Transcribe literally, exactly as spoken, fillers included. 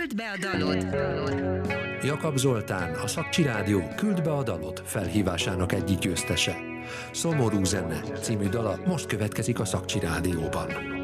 Küld be a dalod! Jakab Zoltán, a Szakcsi Rádió Küld be a dalod felhívásának egyik győztese. Szomorú zene című dala most következik a Szakcsi Rádióban.